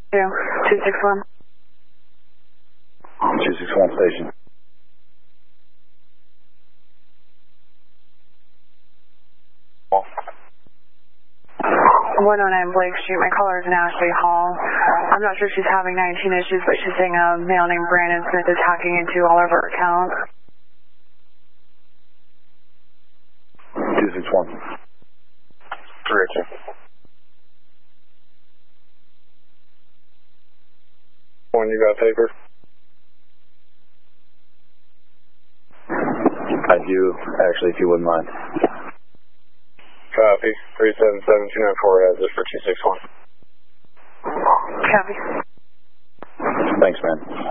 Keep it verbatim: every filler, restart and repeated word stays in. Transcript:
two, two six one. two six one station. one oh nine Blake Street. My caller is in Ashley Hall. I'm not sure if she's having nineteen issues, but she's saying a male named Brandon Smith is hacking into all of her accounts. two six one. Richard. One, you got paper? I do, actually, if you wouldn't mind. Copy. three seven seven two nine four has it for two six one. Copy. Thanks, man.